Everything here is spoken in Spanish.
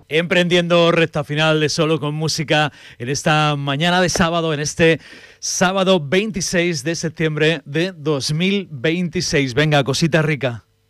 Emprendiendo recta final de Solo con Música en esta mañana de sábado, en este sábado 26 de septiembre de 2026. Venga, cosita rica.